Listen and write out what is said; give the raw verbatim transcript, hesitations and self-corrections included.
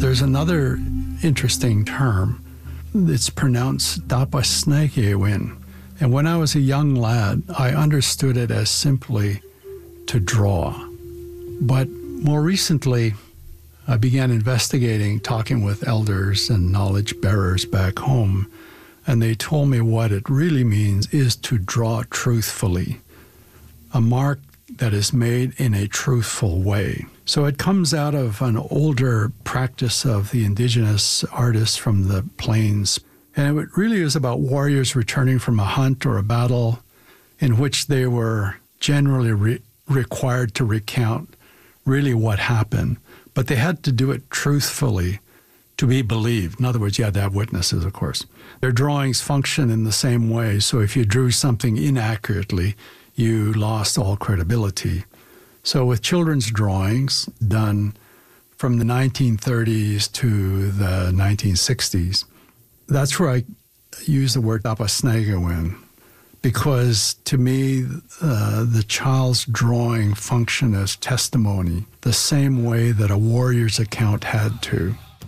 There's another interesting term. It's pronounced Dapasnegewin. And when I was a young lad, I understood it as simply to draw. But more recently, I began investigating, talking with elders and knowledge bearers back home, and they told me what it really means is to draw truthfully, a mark that is made in a truthful way. So it comes out of an older practice of the indigenous artists from the plains. And it really is about warriors returning from a hunt or a battle in which they were generally re- required to recount really what happened. But they had to do it truthfully to be believed. In other words, you had to have witnesses, of course. Their drawings function in the same way. So if you drew something inaccurately, you lost all credibility. So with children's drawings done from the nineteen thirties to the nineteen sixties, that's where I use the word Dapasnegewin, because to me, uh, the child's drawing functioned as testimony, the same way that a warrior's account had to.